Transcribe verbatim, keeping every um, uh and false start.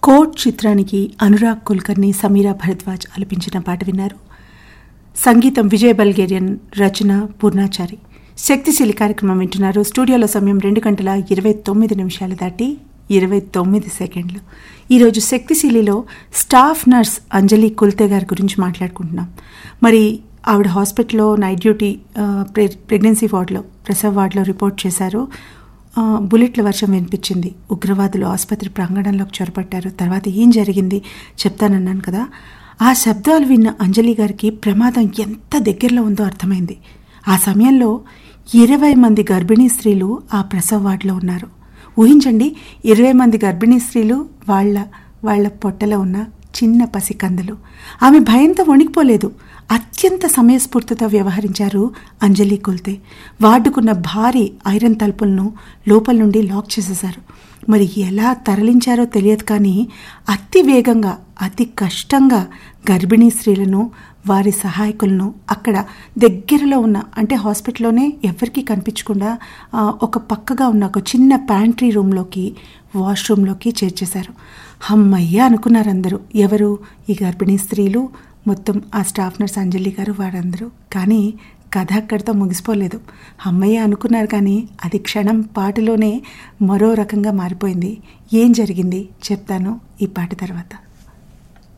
Coat చిత్రానికి అనురాగ్ కుల్కర్ని, సమీరా భరద్వాజ్ ఆలపించిన పాట విన్నారు. సంగీతం విజయ్ బల్గేరియన్, రచన పూర్ణాచారి. శక్తిశీలి కార్యక్రమం వింటున్నారు. స్టూడియోలో సమయం రెండు గంటల ఇరవై తొమ్మిది నిమిషాలు దాటి ఇరవై తొమ్మిది సెకండ్లు. ఈరోజు శక్తిశీలిలో స్టాఫ్ నర్స్ అంజలి కుల్తే గారి గురించి మాట్లాడుకుంటున్నాం. మరి ఆవిడ హాస్పిటల్లో నైట్ డ్యూటీ ప్రెగ్నెన్సీ వార్డులో, ప్రసవ వార్డులో రిపోర్ట్ చేశారు. బుల్లెట్ల వర్షం వినిపించింది. ఉగ్రవాదులు ఆసుపత్రి ప్రాంగణంలోకి చొరబట్టారు. తర్వాత ఏం జరిగింది చెప్తానన్నాను కదా. ఆ శబ్దాలు విన్న అంజలి గారికి ప్రమాదం ఎంత దగ్గరలో ఉందో అర్థమైంది. ఆ సమయంలో ఇరవై మంది గర్భిణీ స్త్రీలు ఆ ప్రసవ వార్డులో ఉన్నారు. ఊహించండి, ఇరవై మంది గర్భిణీ స్త్రీలు, వాళ్ళ వాళ్ళ పొట్టలో ఉన్న చిన్న పసికందలు. ఆమె భయంతో వణికిపోలేదు. అత్యంత సమయస్ఫూర్తితో వ్యవహరించారు అంజలి కుల్తే. వార్డుకున్న భారీ ఐరన్ తలుపులను లోపల నుండి లాక్ చేసేశారు. మరి ఎలా తరలించారో తెలియదు, కానీ అతి వేగంగా, అతి కష్టంగా గర్భిణీ స్త్రీలను, వారి సహాయకులను అక్కడ దగ్గరలో ఉన్న, అంటే హాస్పిటల్లోనే ఎవరికీ కనిపించకుండా ఒక పక్కగా ఉన్న ఒక చిన్న ప్యాంట్రీ రూమ్లోకి, వాష్రూమ్లోకి చేర్చేశారు. హమ్మయ్య అనుకున్నారు అందరూ. ఎవరు? ఈ గర్భిణీ స్త్రీలు, మొత్తం ఆ స్టాఫ్ నర్స్ అంజలి గారు, వారందరూ. కానీ కథ అక్కడితో ముగిసిపోలేదు. అమ్మయ్య అనుకున్నారు, కానీ అది క్షణం పాటలోనే మరో రకంగా మారిపోయింది. ఏం జరిగింది చెప్తాను ఈ పాట తర్వాత.